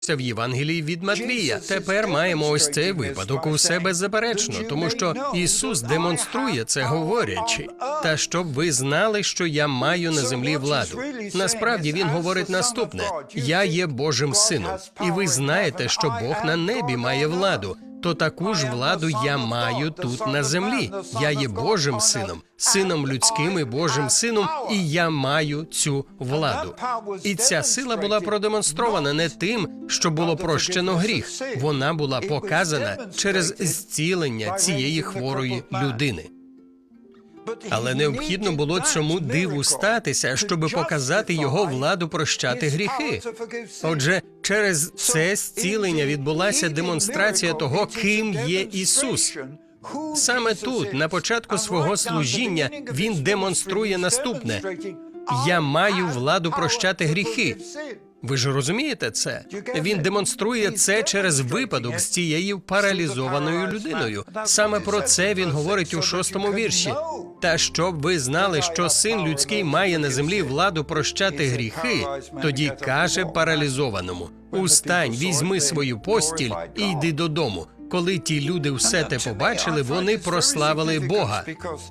в Євангелії від Матвія. Тепер маємо ось цей випадок усе беззаперечно, тому що Ісус демонструє це, говорячи. Та щоб ви знали, що я маю на землі владу. Насправді Він говорить наступне: «Я є Божим Сином, і ви знаєте, що Бог на небі має владу. То таку ж владу я маю тут на землі. Я є Божим Сином, Сином людським і Божим Сином, і я маю цю владу». І ця сила була продемонстрована не тим, що було прощено гріх. Вона була показана через зцілення цієї хворої людини. Але необхідно було цьому диву статися, щоби показати його владу прощати гріхи. Отже, через це зцілення відбулася демонстрація того, ким є Ісус. Саме тут, на початку свого служіння, Він демонструє наступне: «Я маю владу прощати гріхи». Ви ж розумієте це? Він демонструє це через випадок з цією паралізованою людиною. Саме про це він говорить у 6-му вірші. «Та щоб ви знали, що Син людський має на землі владу прощати гріхи, тоді каже паралізованому: устань, візьми свою постіль і йди додому». Коли ті люди все те побачили, вони прославили Бога.